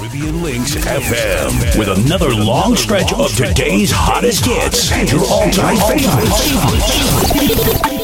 Caribbean Links FM with another long stretch of today's hottest hits and your all-time favorites.